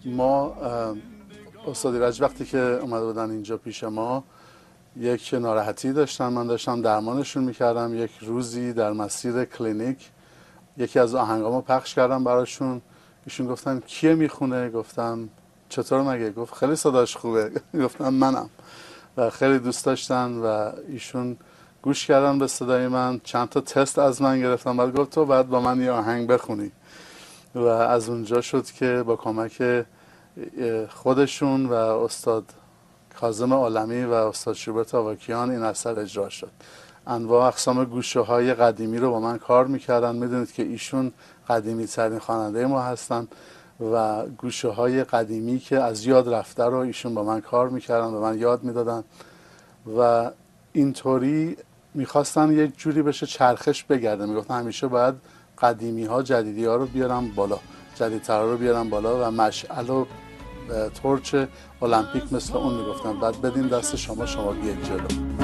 ما استاد ایرج وقتی که اومده بودن اینجا پیش ما یک ناراحتی داشتن، من داشتم درمانشون میکردم. یک روزی در مسیر کلینیک یکی از آهنگامو پخش کردم براشون. ایشون گفتن کیه میخونه؟ گفتم چطور مگه؟ گفت خیلی صداش خوبه. گفتم منم. و خیلی دوست داشتن و ایشون گوش کردن به صدای من، چند تا تست از من گرفتن، بعد گفت تو بعد با من یه آهنگ بخونی. و از اونجا شد که با کمک خودشون و استاد کاظم عالمی و استاد شوبرت آواکیان این اثر اجرا شد. انواع اقسام گوشه های قدیمی رو با من کار میکردن. میدونید که ایشون قدیمی ترین خواننده ما هستن و گوشه های قدیمی که از یاد رفته رو ایشون با من کار میکردن و من یاد میدادن و اینطوری میخواستن یک جوری بشه چرخش بگرده. میگفتن همیشه باید قدیمی ها جدیدی ها رو بیارن بالا، جدیدتر رو بیارن بالا و مشعل و تورچ المپیک مثل اون میگفتن بعد بدین دست شما، شما بیاید جلو.